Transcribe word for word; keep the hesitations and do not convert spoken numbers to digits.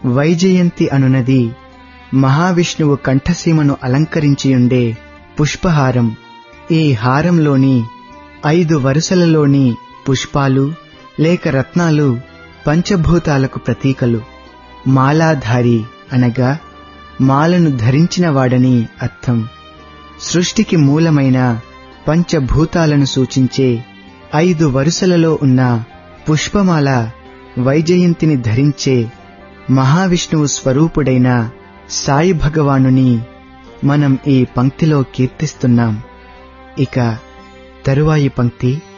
వైజయంతి అనునది మహావిష్ణువు కంఠసీమను అలంకరించియుండే పుష్పహారం. ఈ హారంలోని ఐదు వరుసలలోని పుష్పాలు లేక రత్నాలు పంచభూతాలకు ప్రతీకలు. మాలాధారి అనగా మాలను ధరించినవాడని అర్థం. సృష్టికి మూలమైన పంచభూతాలను సూచించే ఐదు వరుసలలో ఉన్న పుష్పమాల వైజయంతిని ధరించే మహావిష్ణువు స్వరూపుడైన సాయి భగవానుని మనం ఈ పంక్తిలో కీర్తిస్తున్నాం. ఇక తరువాయి పంక్తి